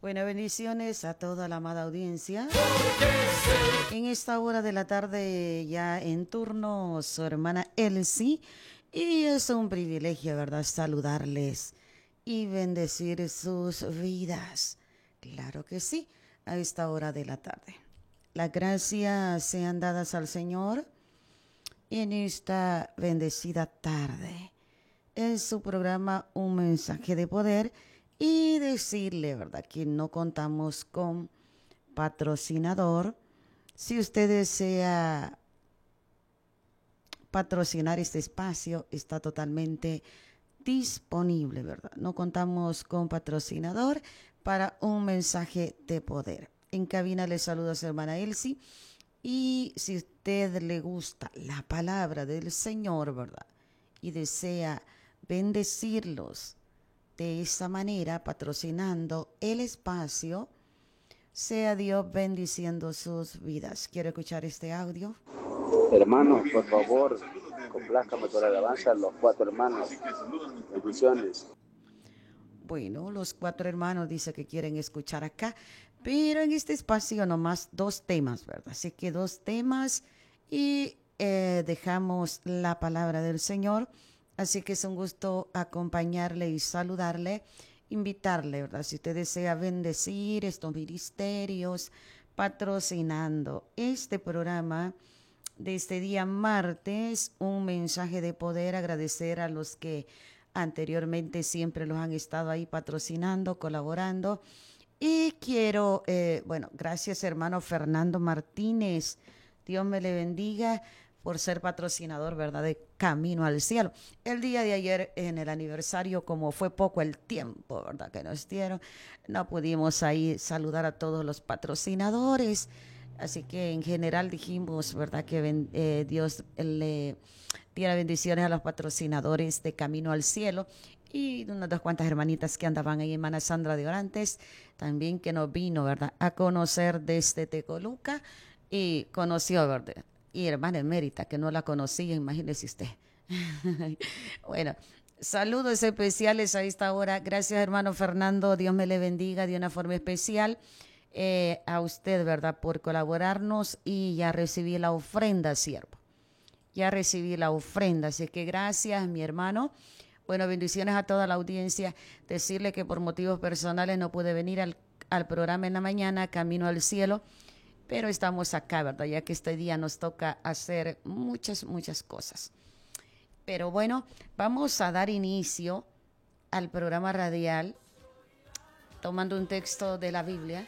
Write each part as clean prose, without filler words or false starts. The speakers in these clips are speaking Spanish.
Bueno, bendiciones a toda la amada audiencia. En esta hora de la tarde ya en turno su hermana Elsie y es un privilegio, ¿verdad?, saludarles y bendecir sus vidas. Claro que sí, a esta hora de la tarde. Las gracias sean dadas al Señor en esta bendecida tarde. En su programa Un Mensaje de Poder y decirle, ¿verdad?, que no contamos con patrocinador. Si usted desea patrocinar este espacio, está totalmente disponible, ¿verdad? No contamos con patrocinador para Un Mensaje de Poder. En cabina le saluda a su hermana Elsie. Y si usted le gusta la palabra del Señor, ¿verdad?, y desea bendecirlos de esa manera, patrocinando el espacio, sea Dios bendiciendo sus vidas. ¿Quiere escuchar este audio? Hermanos, por favor, complázcame con la alabanza, los 4 hermanos. Bendiciones. Bueno, los 4 hermanos dice que quieren escuchar acá, pero en este espacio nomás 2 temas, ¿verdad? Así que 2 temas y dejamos la palabra del Señor. Así que es un gusto acompañarle y saludarle, invitarle, ¿verdad? Si usted desea bendecir estos ministerios, patrocinando este programa de este día martes, Un Mensaje de Poder, agradecer a los que anteriormente siempre los han estado ahí patrocinando, colaborando. Y quiero, gracias hermano Fernando Martínez, Dios me le bendiga por ser patrocinador, ¿verdad?, de Camino al Cielo. El día de ayer, en el aniversario, como fue poco el tiempo, ¿verdad?, que nos dieron, no pudimos ahí saludar a todos los patrocinadores. Así que en general dijimos, ¿verdad?, que Dios le diera bendiciones a los patrocinadores de Camino al Cielo y unas 2 cuantas hermanitas que andaban ahí, hermana Sandra de Orantes, también que nos vino, ¿verdad?, a conocer desde Tecoluca y conoció, ¿verdad?, y hermana Emérita, que no la conocía, imagínese usted. Bueno, saludos especiales a esta hora. Gracias, hermano Fernando. Dios me le bendiga de una forma especial. A usted, ¿verdad?, por colaborarnos y ya recibí la ofrenda, siervo. Ya recibí la ofrenda, así que gracias, mi hermano. Bueno, bendiciones a toda la audiencia. Decirle que por motivos personales no pude venir al programa en la mañana, Camino al Cielo, pero estamos acá, ¿verdad?, ya que este día nos toca hacer muchas cosas. Pero bueno, vamos a dar inicio al programa radial tomando un texto de la Biblia.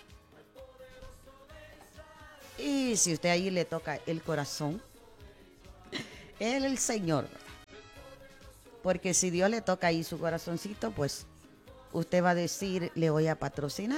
Y si usted ahí le toca el corazón, Él el Señor, ¿verdad? Porque si Dios le toca ahí su corazoncito, pues usted va a decir, le voy a patrocinar.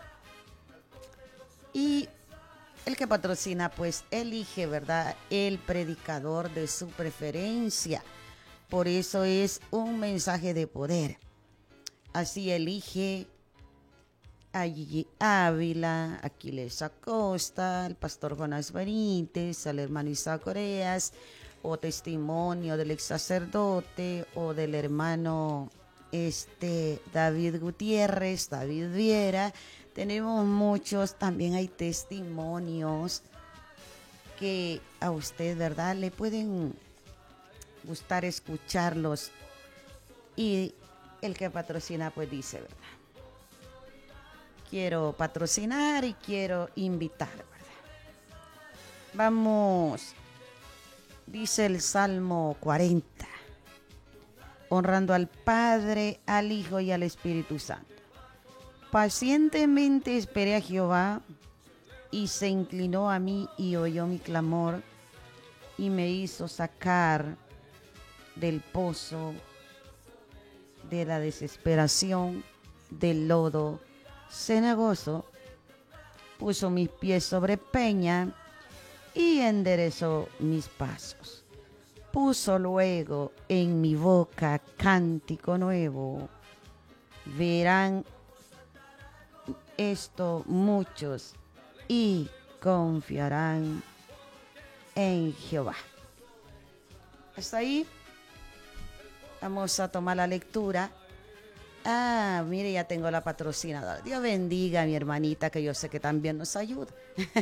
Y el que patrocina, pues elige, ¿verdad?, el predicador de su preferencia. Por eso es Un Mensaje de Poder. Así elige a Gigi Ávila, a Aquiles Acosta, al pastor Jonás Benítez, al hermano Isaac Oreas, o testimonio del ex sacerdote o del hermano David Gutiérrez, David Viera. Tenemos muchos, también hay testimonios que a usted, ¿verdad?, le pueden gustar escucharlos. Y el que patrocina pues dice, ¿verdad?, quiero patrocinar y quiero invitar, ¿verdad? Vamos, dice el Salmo 40, honrando al Padre, al Hijo y al Espíritu Santo. Pacientemente esperé a Jehová y se inclinó a mí y oyó mi clamor y me hizo sacar del pozo de la desesperación, del lodo cenagoso, puso mis pies sobre peña y enderezó mis pasos. Puso luego en mi boca cántico nuevo. Verán esto muchos y confiarán en Jehová. Hasta ahí vamos a tomar la lectura Ah, mire, ya tengo la patrocinadora. Dios bendiga a mi hermanita, que yo sé que también nos ayuda.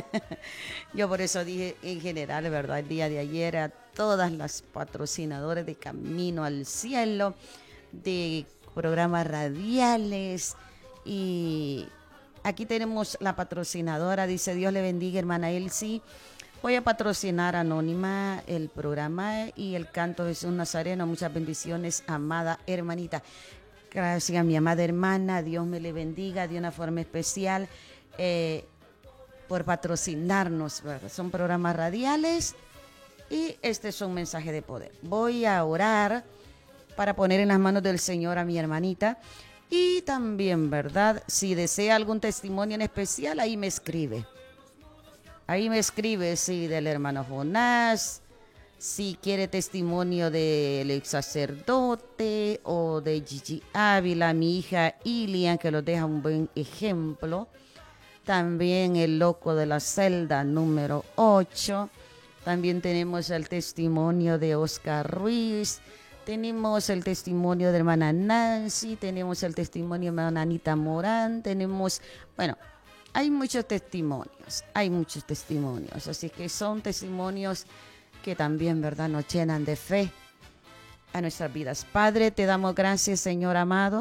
Yo por eso dije en general, ¿verdad? El día de ayer a todas las patrocinadoras de Camino al Cielo, de programas radiales. Y aquí tenemos la patrocinadora, dice Dios le bendiga, hermana Elsie. Voy a patrocinar anónima el programa y el canto de Jesús Nazareno. Muchas bendiciones, amada hermanita. Gracias a mi amada hermana, Dios me le bendiga de una forma especial por patrocinarnos, ¿verdad? Son programas radiales y este es un mensaje de poder. Voy a orar para poner en las manos del Señor a mi hermanita y también, ¿verdad? Si desea algún testimonio en especial, ahí me escribe. Ahí me escribe, sí, del hermano Jonás. Si quiere testimonio del ex sacerdote o de Gigi Ávila, mi hija Ilian, que nos deja un buen ejemplo. También el loco de la celda número 8. También tenemos el testimonio de Oscar Ruiz. Tenemos el testimonio de hermana Nancy. Tenemos el testimonio de hermana Anita Morán. Tenemos, bueno, hay muchos testimonios. Así que son testimonios que también, ¿verdad?, nos llenan de fe a nuestras vidas. Padre, te damos gracias, Señor amado.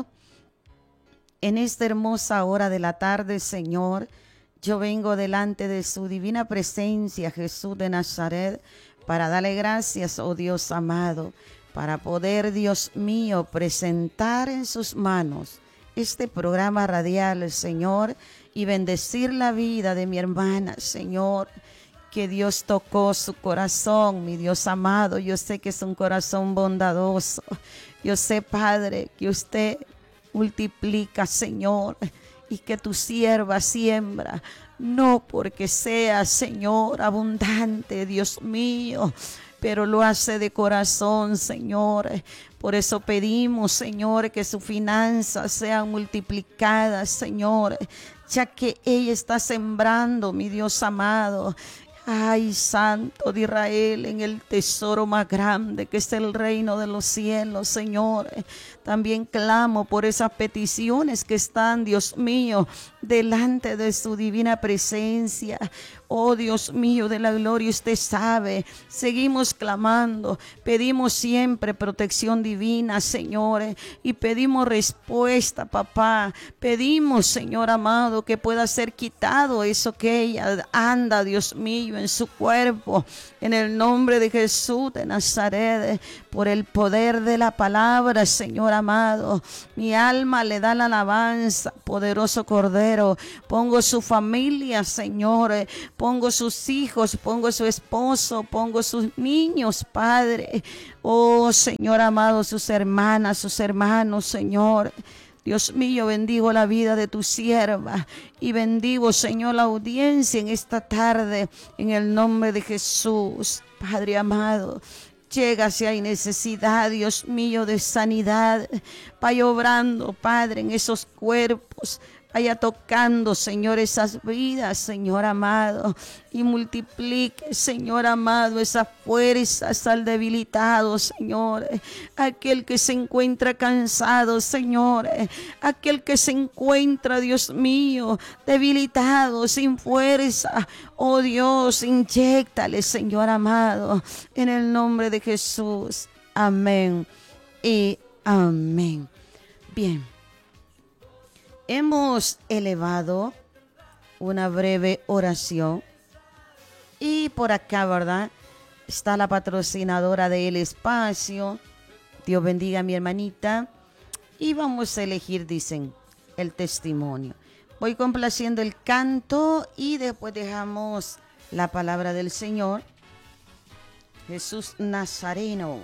En esta hermosa hora de la tarde, Señor, yo vengo delante de su divina presencia, Jesús de Nazaret, para darle gracias, oh Dios amado, para poder, Dios mío, presentar en sus manos este programa radial, Señor, y bendecir la vida de mi hermana, Señor, que Dios tocó su corazón, mi Dios amado. Yo sé que es un corazón bondadoso. Yo sé, Padre, que usted multiplica, Señor, y que tu sierva siembra, no porque sea, Señor, abundante, Dios mío, pero lo hace de corazón, Señor. Por eso pedimos, Señor, que sus finanzas sean multiplicadas, Señor, ya que ella está sembrando, mi Dios amado. Ay, Santo de Israel, en el tesoro más grande que es el reino de los cielos, Señor. También clamo por esas peticiones que están, Dios mío, delante de su divina presencia. Oh Dios mío de la gloria, usted sabe, seguimos clamando, pedimos siempre protección divina, Señor, y pedimos respuesta, papá. Pedimos, Señor amado, que pueda ser quitado eso que ella anda, Dios mío, en su cuerpo, en el nombre de Jesús de Nazaret, por el poder de la palabra, Señor amado. Mi alma le da la alabanza, poderoso Cordero. Pongo su familia, Señor, pongo sus hijos, pongo su esposo, pongo sus niños, Padre. Oh, Señor amado, sus hermanas, sus hermanos, Señor. Dios mío, bendigo la vida de tu sierva y bendigo, Señor, la audiencia en esta tarde, en el nombre de Jesús. Padre amado, llega si hay necesidad, Dios mío, de sanidad. Vaya obrando, Padre, en esos cuerpos. Vaya tocando, Señor, esas vidas, Señor amado, y multiplique, Señor amado, esas fuerzas al debilitado, Señor. Aquel que se encuentra cansado, Señor. Aquel que se encuentra, Dios mío, debilitado, sin fuerza. Oh Dios, inyéctale, Señor amado, en el nombre de Jesús. Amén y amén. Bien. Hemos elevado una breve oración y por acá, ¿verdad?, está la patrocinadora del espacio. Dios bendiga a mi hermanita. Y vamos a elegir, dicen, el testimonio. Voy complaciendo el canto y después dejamos la palabra del Señor. Jesús Nazareno.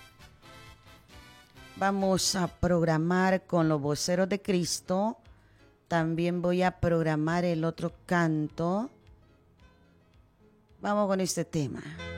Vamos a programar con los voceros de Cristo. También voy a programar el otro canto. Vamos con este tema.